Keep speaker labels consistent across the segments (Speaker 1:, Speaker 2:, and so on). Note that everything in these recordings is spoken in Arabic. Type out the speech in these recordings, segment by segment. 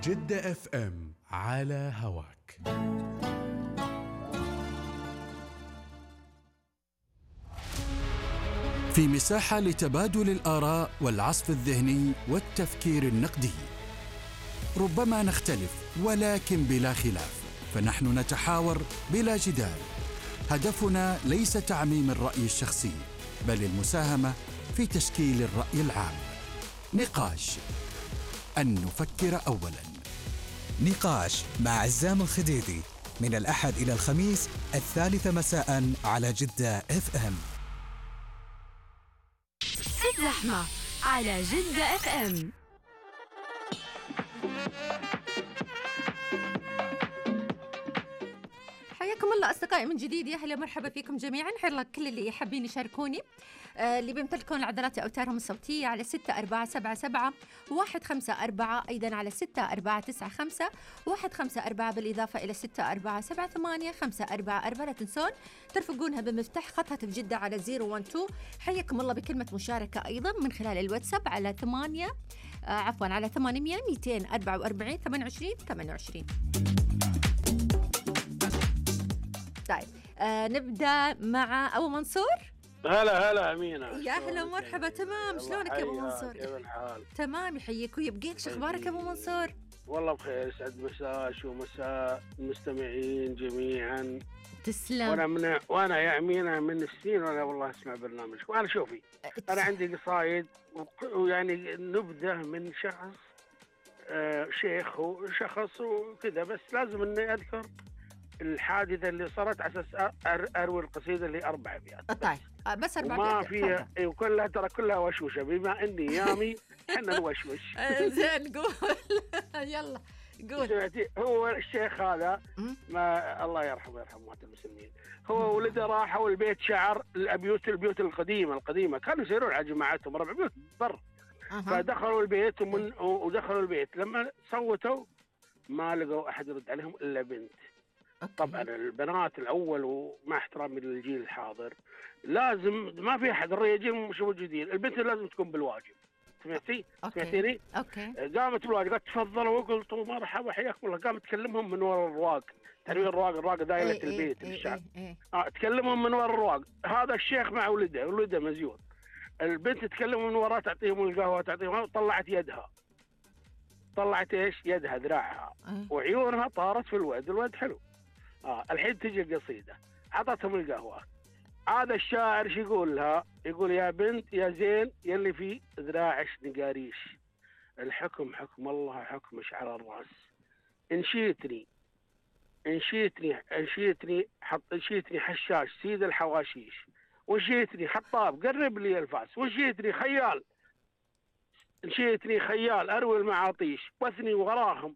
Speaker 1: جدة اف ام على هواك. في مساحة لتبادل الآراء والعصف الذهني والتفكير النقدي. ربما نختلف ولكن بلا خلاف، فنحن نتحاور بلا جدال. هدفنا ليس تعميم الرأي الشخصي، بل المساهمة في تشكيل الرأي العام. نقاش، أن نفكر أولاً.
Speaker 2: نقاش مع عزام الخديدي من الأحد إلى الخميس 3 مساء على جدة اف ام.
Speaker 3: الزحمة على جدة اف ام.
Speaker 4: حياكم الله أصدقائي من جديد، يا هلا مرحبا فيكم جميعا. حيالله كل اللي حابين يشاركوني، اللي بيمتلكون العضلات أوتارهم الصوتية على 6477-154، أيضا على 6495-154، بالإضافة إلى 6478-544. لا تنسون ترفقونها بمفتاح خط هاتف جدة على 012. حياكم الله بكلمة مشاركة أيضا من خلال الواتساب على 800-244-28. طيب نبدأ مع أبو منصور.
Speaker 5: هلا أمينة.
Speaker 4: يا هلا مرحبا. تمام، شلونك يا أبو منصور؟
Speaker 5: كيف الحال؟
Speaker 4: تمام، يحييك ويبقيك. شو أخبارك يا أبو منصور؟
Speaker 5: والله بخير، يسعد مساك ومساء المستمعين جميعا.
Speaker 4: تسلم.
Speaker 5: وأنا يا أمينة من السنين وأنا والله أسمع برنامجك. وأنا شوفي أنا عندي قصايد ويعني نبذة من شخص شيخ وشخص وكذا، بس لازم إني أذكر الحادثة اللي صارت على أساس أروي القصيدة اللي 4 أبيات.
Speaker 4: طيب بس 4
Speaker 5: ما
Speaker 4: أبيات
Speaker 5: فيها وكلها ترى كلها وشوشة، بما إني يامي إحنا نوشوش.
Speaker 4: زين قول. يلا قول.
Speaker 5: سمعتي؟ هو الشيخ هذا ما الله يرحمه ويرحم موات المسلمين، هو ولده راحوا البيت شعر البيوت القديمة كانوا يسيرون على جماعتهم 4 بيوت بر. فدخلوا البيت ودخلوا البيت لما صوتوا ما لقوا أحد يرد عليهم إلا بنت. طبعا البنات الأول ومع احترامي للجيل الحاضر لازم ما في أحد، الرجال مش موجودين، البنت لازم تكون بالواجب. سمعتيني؟
Speaker 4: اوكي.
Speaker 5: قامت بالواجب، قالت تفضلوا وقلتوا مرحبا حياكم الله. قامت تكلمهم من وراء الرواق، تعرفين الرواق دايلة البيت بالشعب. تكلمهم من وراء الرواق. هذا الشيخ مع ولده مزيون. البنت تكلمهم من وراء، تعطيهم القهوة تعطيهم، طلعت يدها. طلعت ايش؟ يدها ذراعها وعيونها طارت في الواد حلو. الحين تجي القصيدة، عطتهم القهوة. هذا الشاعر شو يقول لها؟ يقول يا بنت يا زين يلي في ذراعش نقاريش، الحكم حكم الله حكمش على الراس. انشيتني حشاش سيد الحواشيش، وانشيتني حطاب قرب لي الفاس، وانشيتني خيال أروي المعاطيش، واثني وراهم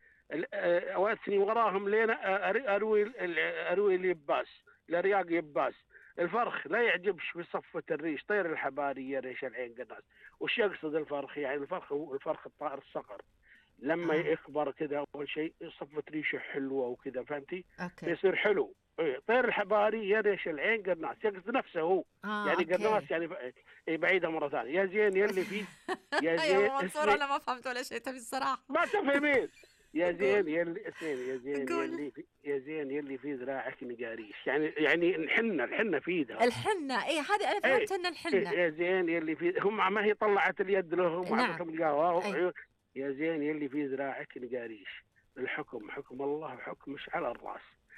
Speaker 5: لين أروي اليباس الأرياق يباس. الفرخ لا يعجبش في صفة الريش، طير الحباري يا ريش العين قناص. وش يقصد الفرخ؟ يعني الفرخ هو الفرخ الطائر الصقر لما يكبر كذا أول شيء صفة ريشه حلوة وكذا، فهمتي؟ يصير حلو. طير الحباري يا ريش العين قناص، يقصد نفسه هو. يعني قناص يعني بعيدة مرة ثانية. يا زين يلي فيه يا زين
Speaker 4: يا منصور أنا ما فهمت ولا شيء، تبي الصراحة
Speaker 5: ما تفهمين. يا زين يلي في ذراعك نقاريش، يعني الحنة في ايدها.
Speaker 4: الحنة هذه انا فهمت ان الحنة.
Speaker 5: يا زين يلي في هم ما هي طلعت اليد لهم وعطتهم القهوة. يا زين يلي في ذراعك نقاريش، الحكم حكم الله وحكمش على الراس.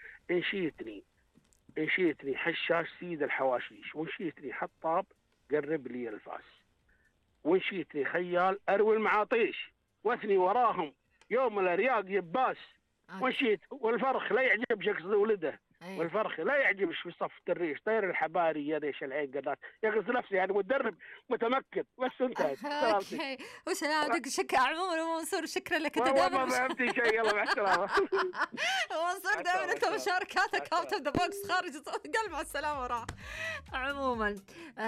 Speaker 5: انشيتني حشاش سيد الحواشيش، وانشيتني حطاب قرب لي الفاس، وانشيتني خيال أروي المعاطيش، واثني وراهم يوم الأرياق يباس. وانشيت والفرخ لا يعجبش يقصد ولده. والفرخ لا يعجبش في صف الريش، طير الحباري يا ريش العين قناص. يقصد نفسه يعني مدرب متمكن. بس انتهت.
Speaker 4: اوكي وسلامتك. شكرا عموما منصور، شكرا لك. انت
Speaker 5: دائما ما فهمتي شيء. يلا مع السلامه.
Speaker 4: منصور دائما انت مشاركاتك اوت اوف ذا بوكس، خارج قلب. مع السلامه. راح عموما